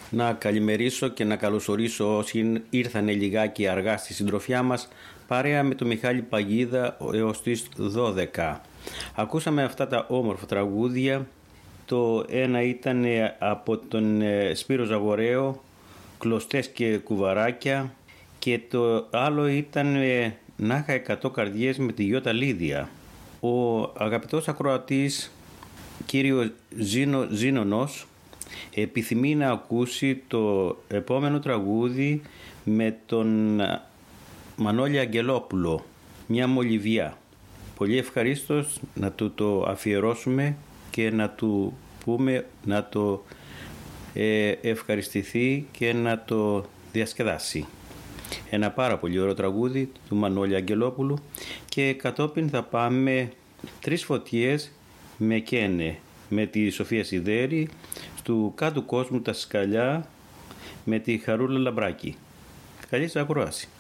Να καλημερίσω και να καλωσορίσω όσοι ήρθανε λιγάκι αργά στη συντροφιά μας, παρέα με τον Μιχάλη Παγίδα έως τις 12. Ακούσαμε αυτά τα όμορφα τραγούδια. Το ένα ήταν από τον Σπύρο Ζαγοραίο, «Κλωστές και κουβαράκια», και το άλλο ήταν «Να είχα 100 καρδιές» με τη Γιώτα Λίδια. Ο αγαπητός ακροατής κύριο Ζήνονος επιθυμεί να ακούσει το επόμενο τραγούδι με τον Μανώλη Αγγελόπουλο, «Μια μολυβιά». Πολύ ευχαρίστως να του το αφιερώσουμε και να του πούμε να το ευχαριστηθεί και να το διασκεδάσει. Ένα πάρα πολύ ωραίο τραγούδι του Μανώλη Αγγελόπουλου, και κατόπιν θα πάμε «Τρεις φωτιές με καίνε» με τη Σοφία Σιδέρη, του «Κάτω κόσμου τα σκαλιά» με τη Χαρούλα Λαμπράκη. Καλή σας ακρόαση.